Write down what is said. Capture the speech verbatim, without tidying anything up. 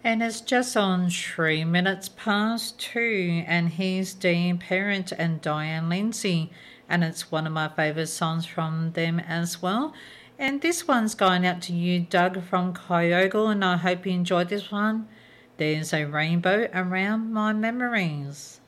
And it's just on three minutes past two, and here's Dean Parent and Diane Lindsay, and it's one of my favourite songs from them as well. And this one's going out to you, Doug from Kyogle, and I hope you enjoyed this one. There's a rainbow around my memories.